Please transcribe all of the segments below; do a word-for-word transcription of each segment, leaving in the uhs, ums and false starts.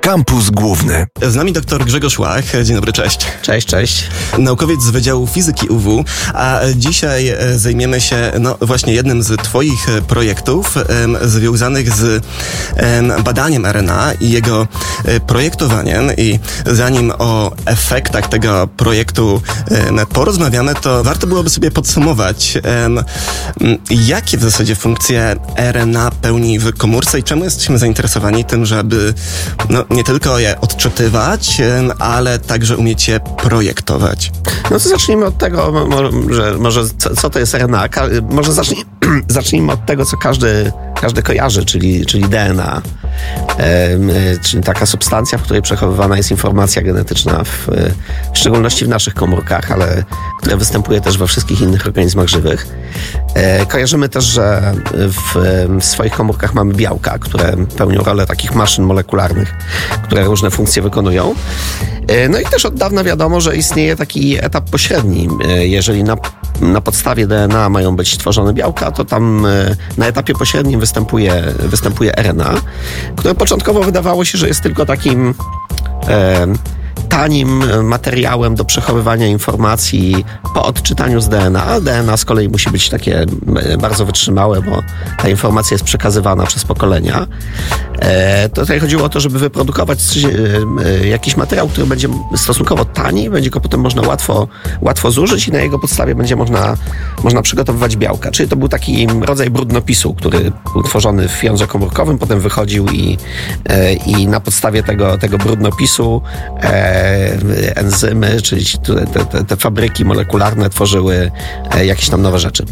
Kampus Główny. Z nami dr Grzegorz Łach. Dzień dobry, cześć. Cześć, cześć. Naukowiec z Wydziału Fizyki U W, a dzisiaj zajmiemy się no właśnie jednym z Twoich projektów em, związanych z em, badaniem R N A i jego e, projektowaniem. I zanim o efektach tego projektu em, porozmawiamy, to warto byłoby sobie podsumować, em, jakie w zasadzie funkcje R N A pełni w komórce i czemu jesteśmy zainteresowani tym, żeby no, nie tylko je odczytywać, ale także umieć je projektować. No to zacznijmy od tego, że może co, co to jest R N A. Ka- może zacznij, zacznijmy od tego, co każdy, każdy kojarzy, czyli, czyli D N A. E, czyli taka substancja, w której przechowywana jest informacja genetyczna, w, w szczególności w naszych komórkach, ale która występuje też we wszystkich innych organizmach żywych. E, kojarzymy też, że w, w swoich komórkach mamy białka, które pełnią rolę takich maszyn molekularnych, które różne funkcje wykonują. E, no i też od dawna wiadomo, że istnieje taki etap pośredni. E, jeżeli na, na podstawie D N A mają być tworzone białka, to tam e, na etapie pośrednim występuje, występuje R N A, które początkowo wydawało się, że jest tylko takim e, tanim materiałem do przechowywania informacji po odczytaniu z D N A. D N A z kolei musi być takie bardzo wytrzymałe, bo ta informacja jest przekazywana przez pokolenia. E, tutaj chodziło o to, żeby wyprodukować e, jakiś materiał, który będzie stosunkowo tani, będzie go potem można łatwo, łatwo zużyć i na jego podstawie będzie można, można przygotowywać białka. Czyli to był taki rodzaj brudnopisu, który był tworzony w jądrze komórkowym, potem wychodził i, e, i na podstawie tego, tego brudnopisu e, enzymy, czyli te, te, te fabryki molekularne tworzyły jakieś tam nowe rzeczy.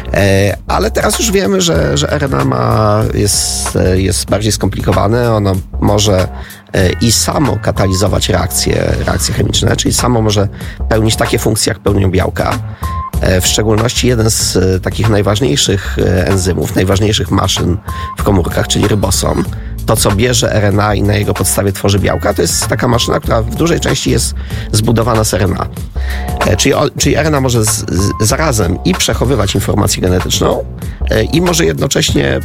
Ale teraz już wiemy, że, że R N A ma, jest, jest bardziej skomplikowane. Ono może i samo katalizować reakcje, reakcje chemiczne, czyli samo może pełnić takie funkcje, jak pełnią białka. W szczególności jeden z takich najważniejszych enzymów, najważniejszych maszyn w komórkach, czyli rybosom, to, co bierze R N A i na jego podstawie tworzy białka, to jest taka maszyna, która w dużej części jest zbudowana z R N A. Czyli, czyli R N A może z, z, zarazem i przechowywać informację genetyczną i może jednocześnie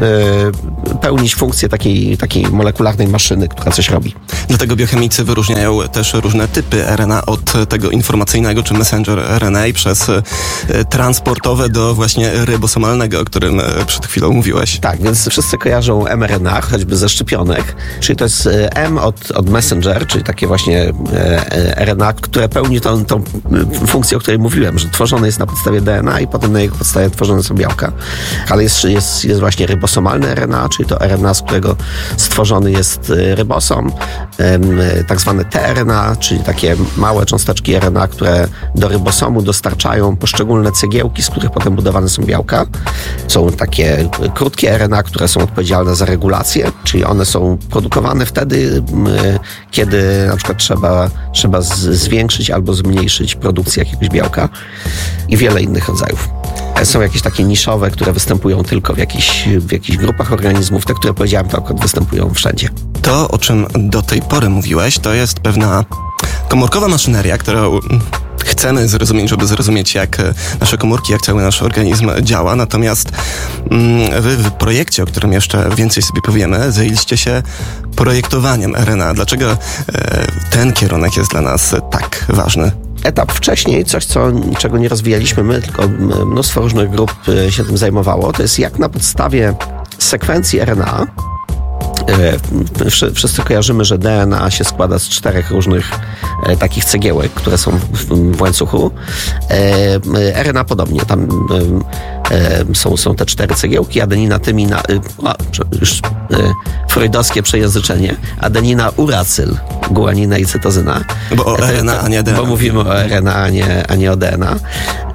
y, pełnić funkcję takiej, takiej molekularnej maszyny, która coś robi. Dlatego biochemicy wyróżniają też różne typy R N A od tego informacyjnego czy messenger R N A przez y, transportowe do właśnie rybosomalnego, o którym y, przed chwilą mówiłeś. Tak, więc wszyscy kojarzą mRNA, choćby ze szczepionek, czyli to jest M od, od messenger, czyli takie właśnie R N A, które pełni tą, tą funkcję, o której mówiłem, że tworzone jest na podstawie D N A i potem na jego podstawie tworzone są białka. Ale jest, jest, jest właśnie rybosomalne R N A, czyli to R N A, z którego stworzony jest rybosom, tak zwane tRNA, czyli takie małe cząsteczki R N A, które do rybosomu dostarczają poszczególne cegiełki, z których potem budowane są białka. Są takie krótkie R N A, które są odpowiedzialne za regulację, czyli one są produkowane wtedy, kiedy na przykład trzeba, trzeba zwiększyć albo zmniejszyć produkcję jakiegoś białka i wiele innych rodzajów. Są jakieś takie niszowe, które występują tylko w jakichś, w jakichś grupach organizmów. Te, które powiedziałem, to akurat występują wszędzie. To, o czym do tej pory mówiłeś, to jest pewna komórkowa maszyneria, którą chcemy zrozumieć, żeby zrozumieć, jak nasze komórki, jak cały nasz organizm działa. Natomiast wy w projekcie, o którym jeszcze więcej sobie powiemy, zajęliście się projektowaniem R N A. Dlaczego ten kierunek jest dla nas tak ważny? Etap wcześniej, coś, co, czego nie rozwijaliśmy my, tylko mnóstwo różnych grup się tym zajmowało, to jest jak na podstawie sekwencji R N A, wszyscy kojarzymy, że D N A się składa z czterech różnych e, takich cegiełek, które są w, w łańcuchu. E, R N A podobnie, tam e, e, są, są te cztery cegiełki, adenina, tymina, e, a, już e, freudowskie przejęzyczenie, adenina, uracyl, guanina i cytozyna. Bo o R N A, a nie D N A. Bo mówimy o R N A, a nie, a nie o D N A.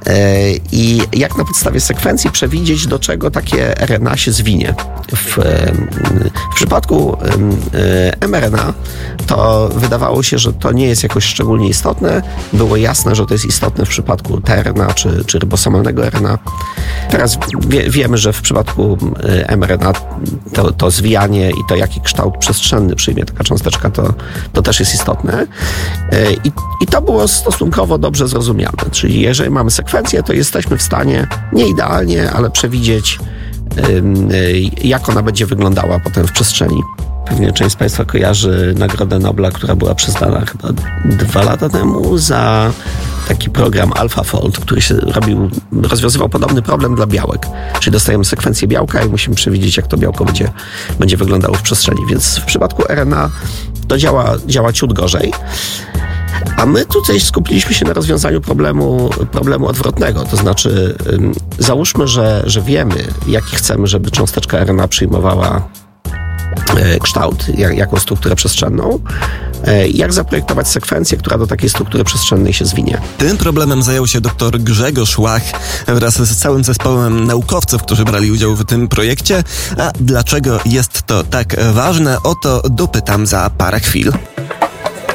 I jak na podstawie sekwencji przewidzieć, do czego takie R N A się zwinie. W, w przypadku mRNA to wydawało się, że to nie jest jakoś szczególnie istotne. Było jasne, że to jest istotne w przypadku tRNA czy, czy rybosomalnego R N A. Teraz wie, wiemy, że w przypadku mRNA to, to zwijanie i to, jaki kształt przestrzenny przyjmie taka cząsteczka, to, to też jest istotne. I, I to było stosunkowo dobrze zrozumiane. Czyli jeżeli mamy sekwencję, to jesteśmy w stanie, nie idealnie, ale przewidzieć, jak ona będzie wyglądała potem w przestrzeni. pewnie część z Państwa kojarzy Nagrodę Nobla, która była przyznana chyba dwa lata temu za taki program AlphaFold, który się robił, rozwiązywał podobny problem dla białek. Czyli dostajemy sekwencję białka i musimy przewidzieć, jak to białko będzie, będzie wyglądało w przestrzeni. Więc w przypadku R N A to działa, działa ciut gorzej. A my tutaj skupiliśmy się na rozwiązaniu problemu, problemu odwrotnego. To znaczy, ym, załóżmy, że, że wiemy, jaki chcemy, żeby cząsteczka R N A przyjmowała y, kształt, jak, jaką strukturę przestrzenną, y, jak zaprojektować sekwencję, która do takiej struktury przestrzennej się zwinie. Tym problemem zajął się dr Grzegorz Łach wraz z całym zespołem naukowców, którzy brali udział w tym projekcie. A dlaczego jest to tak ważne? O to dopytam za parę chwil.